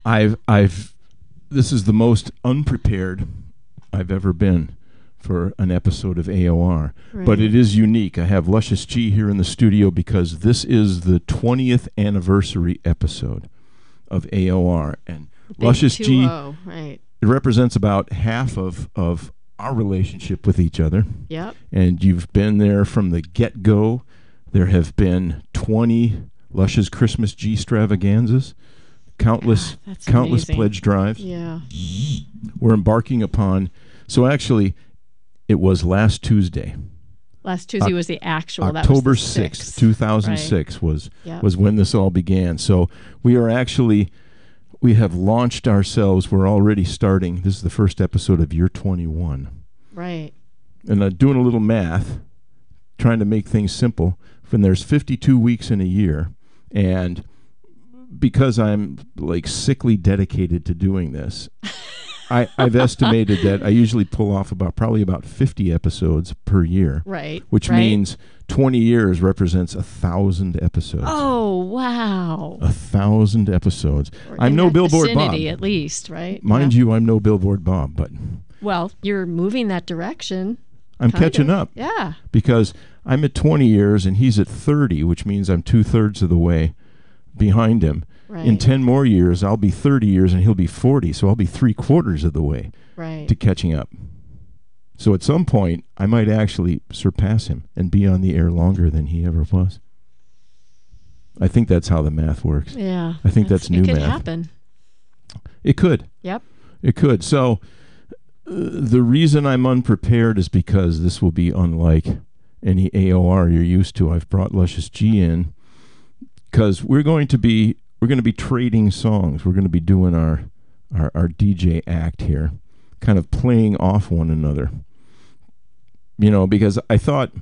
I've this is the most unprepared I've ever been for an episode of AOR, but it is unique. I have Luscious G here in the studio because this is the 20th anniversary episode of AOR, and Big Luscious G, right. It represents about half of our relationship with each other. Yep. And you've been there from the get-go. There have been 20 Luscious Christmas G extravaganzas, countless amazing. pledge drives. Yeah. We're embarking upon, so actually, it was last Tuesday. Last Tuesday was the actual. October that was the 6th, 2006 right. was when this all began. So we have launched ourselves. We're already starting. This is the first episode of year 21. Right. And doing a little math, trying to make things simple. When there's 52 weeks in a year, and because I'm like sickly dedicated to doing this, I've estimated that I usually pull off probably about 50 episodes per year. Right. Which means 20 years represents 1,000 episodes. Oh, wow. 1,000 episodes. Or I'm in no that Billboard Bob. vicinity, at least, right? Mind you, I'm no Billboard Bob, but well, you're moving that direction. I'm catching up. Yeah. Because I'm at 20 years and he's at 30, which means I'm 2/3 of the way behind him. Right. In 10 more years, I'll be 30 years and he'll be 40, so I'll be 3/4 of the way to catching up. So at some point, I might actually surpass him and be on the air longer than he ever was. I think that's how the math works. Yeah. I think that's new math. It could happen. It could. Yep. It could. So the reason I'm unprepared is because this will be unlike any AOR you're used to. I've brought Luscious G in because we're going to be trading songs. We're going to be doing our DJ act here, kind of playing off one another. You know, because I thought,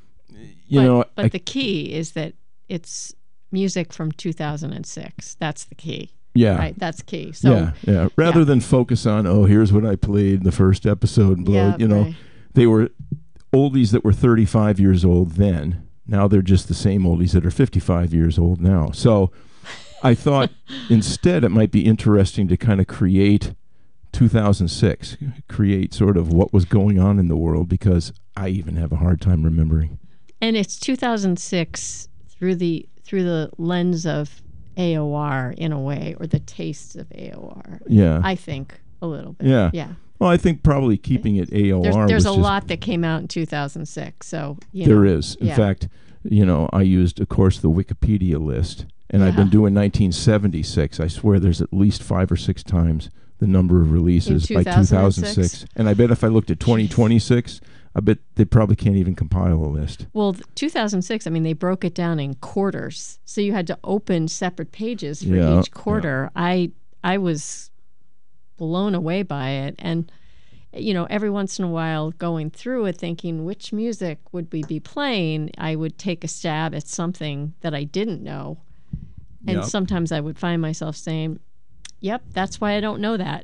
but the key is that it's music from 2006. That's the key. Yeah. Right, that's key. So yeah. Rather than focus on, here's what I played in the first episode and blow it, right. They were oldies that were 35 years old then. Now they're just the same oldies that are 55 years old now. So I thought instead it might be interesting to kind of create 2006, create sort of what was going on in the world, because I even have a hard time remembering. And it's 2006 through the lens of AOR in a way, or the tastes of AOR. Yeah. I think a little bit. Yeah. Yeah. Well, I think probably keeping it AOR. There's a lot that came out in 2006. So there is. In fact, I used, of course, the Wikipedia list, and I've been doing 1976. I swear there's at least 5 or 6 times the number of releases by 2006. And I bet if I looked at 2026, I bet they probably can't even compile a list. Well, 2006, I mean, they broke it down in quarters. So you had to open separate pages for each quarter. Yeah. I was blown away by it. And, every once in a while going through it, thinking which music would we be playing, I would take a stab at something that I didn't know. And sometimes I would find myself saying, yep, that's why I don't know that.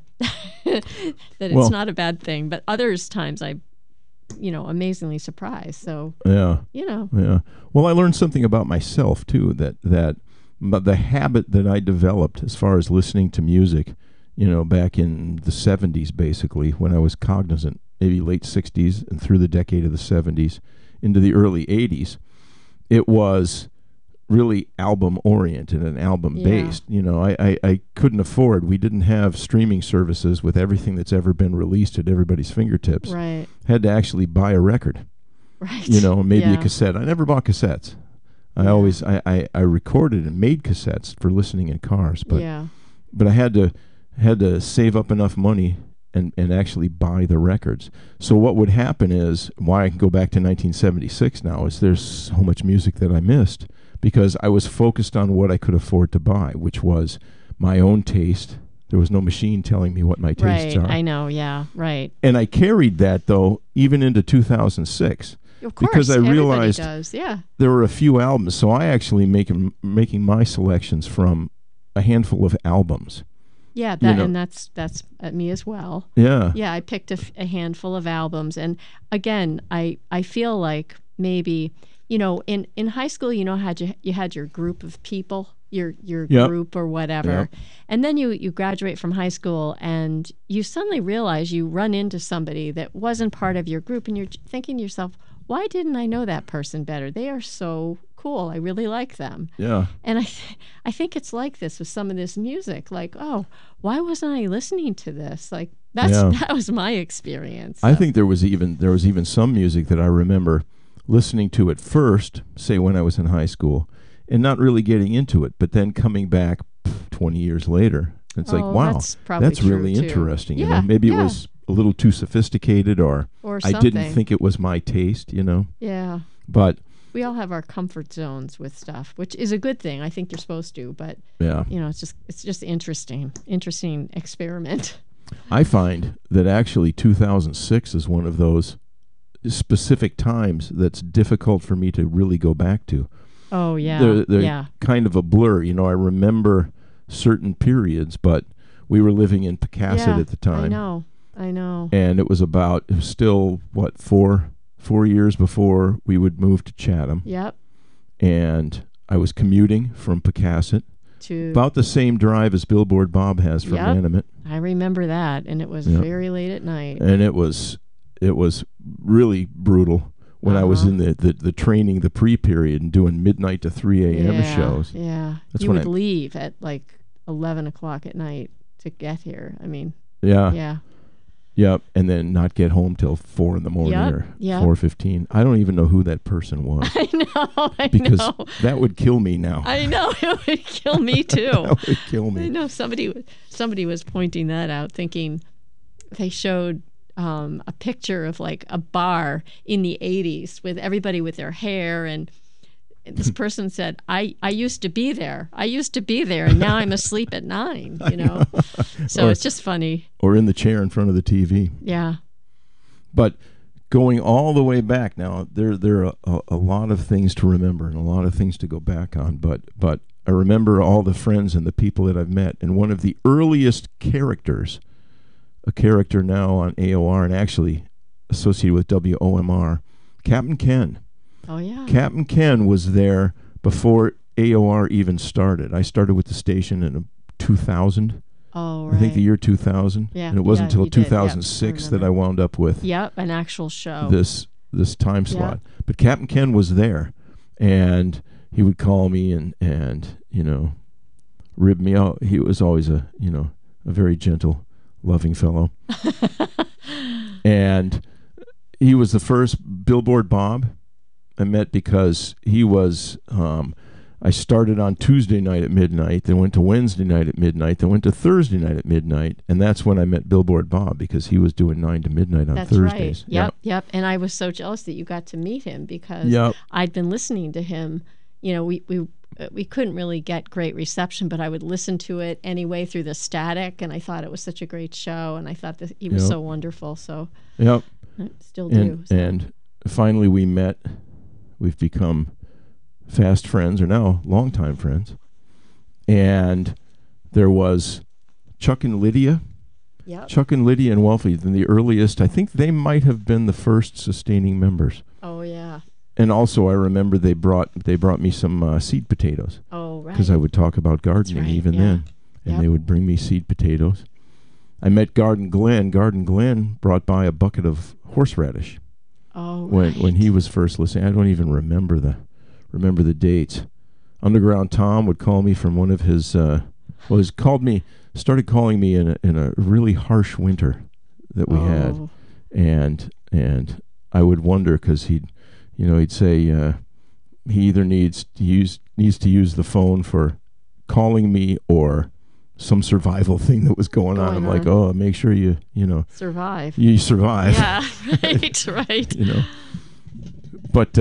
It's not a bad thing. But others times amazingly surprised. So Yeah. Well, I learned something about myself too, that the habit that I developed as far as listening to music, back in the 70s, basically, when I was cognizant, maybe late 60s and through the decade of the 70s into the early 80s, it was really album oriented and album based. I couldn't afford, we didn't have streaming services with everything that's ever been released at everybody's fingertips. Right. Had to actually buy a record. Right. Maybe a cassette. I never bought cassettes. I recorded and made cassettes for listening in cars, but I had to save up enough money and actually buy the records. So what would happen is, why I can go back to 1976 now, is there's so much music that I missed because I was focused on what I could afford to buy, which was my own taste. There was no machine telling me what my tastes are. I know, yeah, right. And I carried that, though, even into 2006. Of course, because I realized there were a few albums. So I actually making my selections from a handful of albums. Yeah, and that's me as well. Yeah. Yeah, I picked a handful of albums. And again, I feel like maybe, in high school, you had your group of people, your Yep. group or whatever. Yep. And then you graduate from high school and you suddenly realize you run into somebody that wasn't part of your group, and you're thinking to yourself, why didn't I know that person better? They are so cool. I really like them. Yeah. And I think it's like this with some of this music. Like, oh, why wasn't I listening to this? Like that was my experience. I think there was even some music that I remember listening to at first, say when I was in high school, and not really getting into it, but then coming back 20 years later, it's like, wow, that's really interesting. Yeah, you know, maybe it was a little too sophisticated, or I didn't think it was my taste. You know. Yeah. But we all have our comfort zones with stuff, which is a good thing. I think you're supposed to, but you know, it's just interesting experiment. I find that actually 2006 is one of those specific times that's difficult for me to really go back to. Oh, yeah. They're kind of a blur. You know, I remember certain periods, but we were living in Pecasset at the time. I know. And it was still, 4 years before we would move to Chatham. Yep. And I was commuting from Pecasset. About the same drive as Billboard Bob has from Manamet. I remember that, and it was very late at night. And it was really brutal when I was in the training, the pre-period, and doing midnight to 3 a.m. shows. Yeah. You would leave at like 11 o'clock at night to get here. I mean. Yeah. Yep, and then not get home till 4 in the morning or 4:15. I don't even know who that person was. I know. Because that would kill me now. I know, it would kill me too. That would kill me. I know somebody was pointing that out, thinking they showed a picture of like a bar in the 80s with everybody with their hair, and this person said, I used to be there. And now I'm asleep at 9, you know. So it's just funny. Or in the chair in front of the TV. Yeah. But going all the way back now, there are a lot of things to remember and a lot of things to go back on. But I remember all the friends and the people that I've met. And one of the earliest characters, a character now on AOR and actually associated with WOMR, Captain Ken. Oh, yeah. Captain Ken was there before AOR even started. I started with the station in 2000. Oh, right. I think the year 2000. Yeah. And it wasn't until 2006 that I wound up with an actual show. This time slot. But Captain Ken was there, and he would call me and you know, rib me out. He was always a very gentle, loving fellow. And he was the first Billboard Bob I met because he was, I started on Tuesday night at midnight, then went to Wednesday night at midnight, then went to Thursday night at midnight, and that's when I met Billboard Bob, because he was doing 9 to midnight on Thursdays. Right. Yep. And I was so jealous that you got to meet him, because I'd been listening to him. You know, we couldn't really get great reception, but I would listen to it anyway through the static, and I thought it was such a great show, and I thought that he was so wonderful. So I still do. And finally we met. We've become fast friends, or now longtime friends. And there was Chuck and Lydia. Yep. Chuck and Lydia and Wolfie, the earliest. I think they might have been the first sustaining members. Oh, yeah. And also, I remember they brought me some seed potatoes. Oh, right. Because I would talk about gardening even then, and they would bring me seed potatoes. I met Garden Glenn. Garden Glenn brought by a bucket of horseradish. Oh, when he was first listening. I don't even remember the dates. Underground Tom would call me from one of his started calling me in a really harsh winter that we had, and I would wonder, because he'd say he either needs to use the phone for calling me or some survival thing that was going on. I'm like, oh, make sure you survive. You survive. Yeah, right. You know, but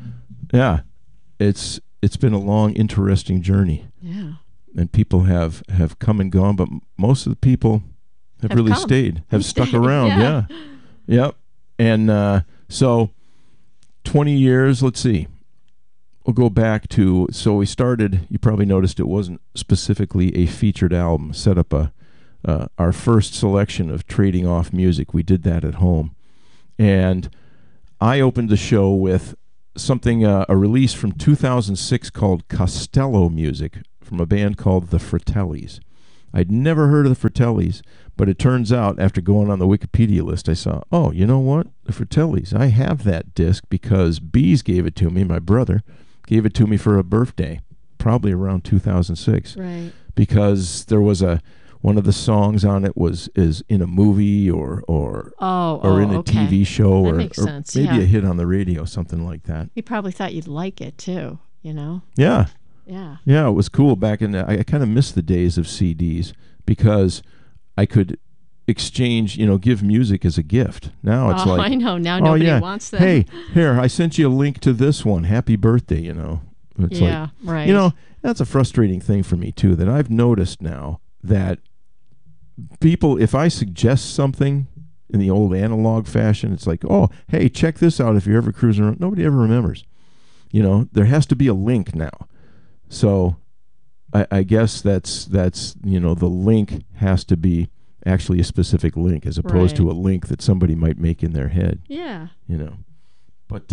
it's been a long, interesting journey. Yeah, and people have come and gone, but most of the people have really stayed, have stuck around. Yep. And so 20 years. Let's see. We'll go back to, so we started, you probably noticed it wasn't specifically a featured album, set up our first selection of trading off music. We did that at home. And I opened the show with something, a release from 2006 called Costello Music from a band called the Fratellis. I'd never heard of the Fratellis, but it turns out after going on the Wikipedia list, I saw, oh, you know what? The Fratellis. I have that disc because Bees gave it to me. My brother gave it to me for a birthday, probably around 2006. Right. Because there was one of the songs on it is in a movie or in a okay. TV show that or makes sense. maybe a hit on the radio, something like that. You probably thought you'd like it too, you know? Yeah. Yeah. Yeah, it was cool back in I kind of missed the days of CDs because I could exchange, give music as a gift. Now it's like, I know. Now nobody wants that. Hey, here, I sent you a link to this one. Happy birthday, It's right. That's a frustrating thing for me too, that I've noticed now that people, if I suggest something in the old analog fashion, it's like, oh, hey, check this out if you're ever cruising around. Nobody ever remembers. There has to be a link now. So I guess that's the link has to be actually a specific link as opposed to a link that somebody might make in their head. Yeah. But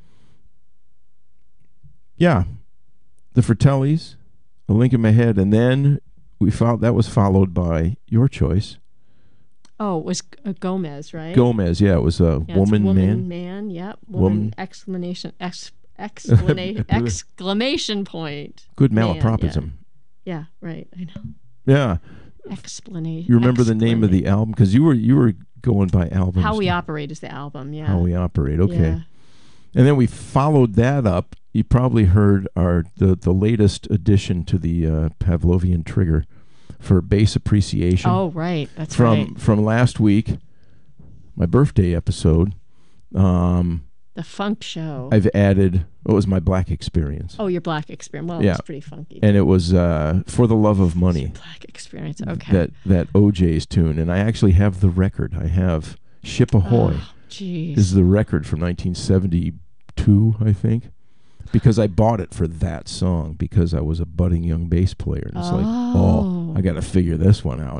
yeah, the Fratellis, a link in my head, and then that was followed by your choice. Oh, it was Gomez, right? Gomez, yeah, it was a woman, man. Yep. Woman. Exclamation point. Good malapropism. Yeah, right. I know. Yeah. Explanation. You remember the name of the album? Because you were going by albums. How We Operate is the album, yeah. How We Operate, okay. Yeah. And then we followed that up. You probably heard the latest addition to the Pavlovian trigger for bass appreciation. Oh, right. That's right. From last week, my birthday episode. The funk show. I've added, what was my black experience? Oh, your black experience. Well, it's pretty funky. And it was For the Love of Money. Black experience, okay. That OJ's tune. And I actually have the record. I have Ship Ahoy. Oh, jeez. Is the record from 1972, I think. Because I bought it for that song because I was a budding young bass player. And it's I got to figure this one out,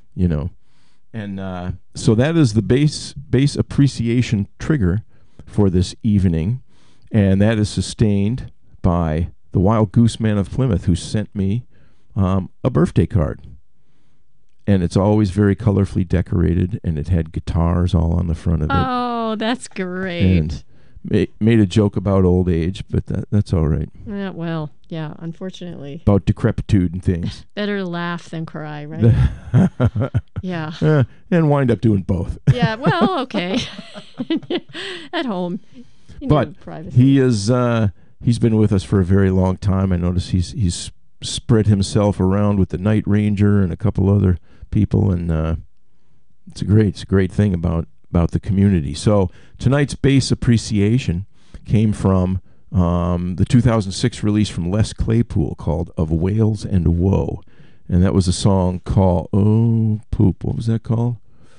And so that is the bass appreciation trigger for this evening. And that is sustained by the Wild Goose Man of Plymouth, who sent me a birthday card. And it's always very colorfully decorated, and it had guitars all on the front of it. Oh, that's great. And made a joke about old age, but that's all right. Yeah, well, yeah, unfortunately. About decrepitude and things. Better laugh than cry, right? Yeah. And wind up doing both. Yeah, well, okay. At home. But he is he's been with us for a very long time. I notice he's spread himself around with the Night Ranger and a couple other people, and it's a great thing about the community. So tonight's bass appreciation came from the 2006 release from Les Claypool called Of Wales and Woe. And that was a song called, what was that called?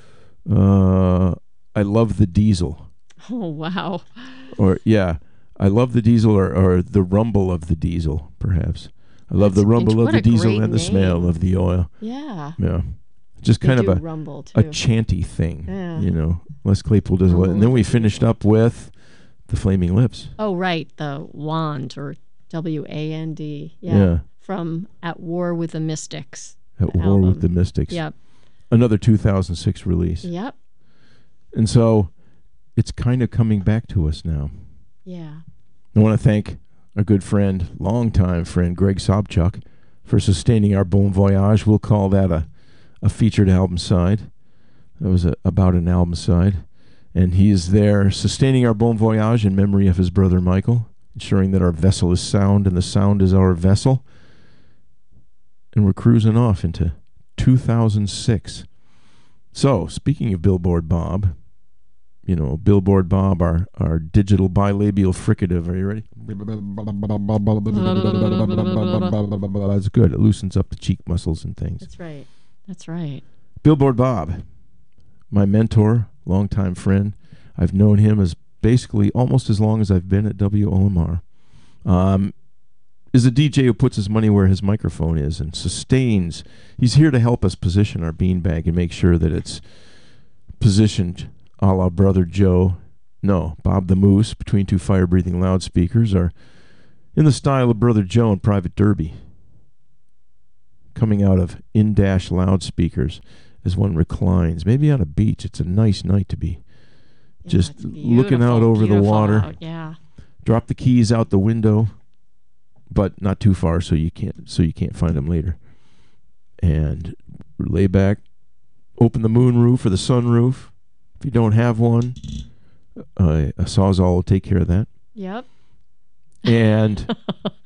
I Love the Diesel. Oh, wow. Or, yeah, I Love the Diesel or The Rumble of the Diesel, perhaps. I love the rumble of the diesel and the smell of the oil. Yeah. Yeah. Just kind of a chanty thing, Les Claypool does a lot. And then we finished up with the Flaming Lips. Oh, right. The Wand, or W-A-N-D. Yeah. From At War with the Mystics. At War with the Mystics. Yep. Another 2006 release. Yep. And so it's kind of coming back to us now. Yeah. I want to thank our good friend, longtime friend, Greg Sobchuk, for sustaining our Bon Voyage. We'll call that a featured album side. That was about an album side. And he is there sustaining our Bon Voyage in memory of his brother Michael, ensuring that our vessel is sound and the sound is our vessel. And we're cruising off into 2006. So, speaking of Billboard Bob, Billboard Bob, our digital bilabial fricative. Are you ready? That's good. It loosens up the cheek muscles and things. That's right. Billboard Bob, my mentor, longtime friend. I've known him as basically almost as long as I've been at WOMR. Is a DJ who puts his money where his microphone is and sustains. He's here to help us position our beanbag and make sure that it's positioned a la Brother Joe. No, Bob the Moose, between two fire-breathing loudspeakers, are in the style of Brother Joe and Private Derby. coming out of in-dash loudspeakers as one reclines. Maybe on a beach. It's a nice night to be just looking out over the water. Out, yeah. Drop the keys out the window, but not too far so you can't find them later. And lay back, open the moonroof or the sunroof. If you don't have one, a Sawzall will take care of that. Yep. And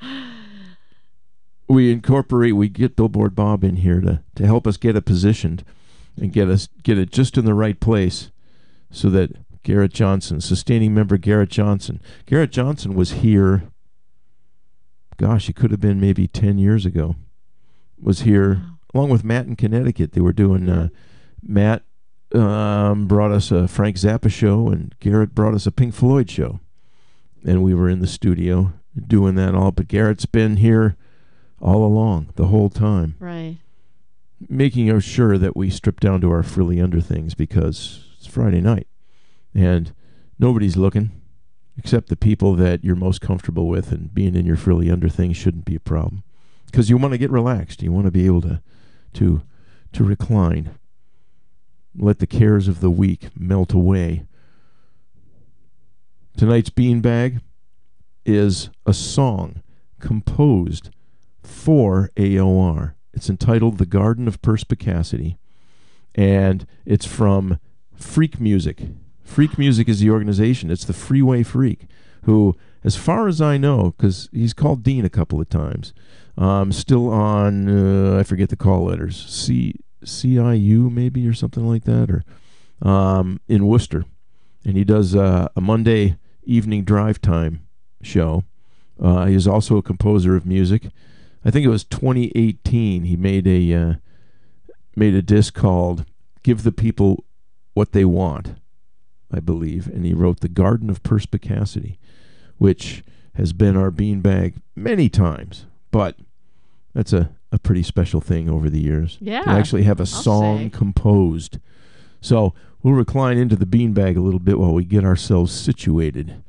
we get Billboard Bob in here to help us get it positioned and get it just in the right place so that Garrett Johnson, sustaining member Garrett Johnson was here, gosh, it could have been maybe 10 years ago, was here along with Matt in Connecticut. They were doing, Matt brought us a Frank Zappa show and Garrett brought us a Pink Floyd show. And we were in the studio doing that all, but Garrett's been here all along, the whole time. Right. Making sure that we strip down to our frilly underthings because it's Friday night. And nobody's looking except the people that you're most comfortable with, and being in your frilly underthings shouldn't be a problem. Because you want to get relaxed. You want to be able to recline. Let the cares of the week melt away. Tonight's beanbag is a song composed for AOR. It's entitled The Garden of Perspicacity, and it's from Freak Music. Freak Music is the organization. It's the Freeway Freak, who, as far as I know, because he's called Dean a couple of times, still on, I forget the call letters, CIU maybe or something like that, or in Worcester. And he does a Monday evening drive time show. He is also a composer of music. I think it was 2018 he made a disc called Give the People What They Want, I believe, and he wrote The Garden of Perspicacity, which has been our beanbag many times, but that's a pretty special thing over the years. Yeah, to actually have a song composed. So we'll recline into the beanbag a little bit while we get ourselves situated